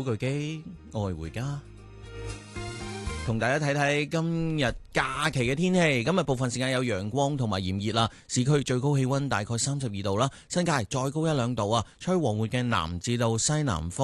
古巨基愛回家。同大家睇睇今日假期嘅天氣，今日部分時間有陽光同埋炎熱啦，市區最高氣溫大概32度啦，新界再高1-2度啊，吹和緩嘅南至到西南風。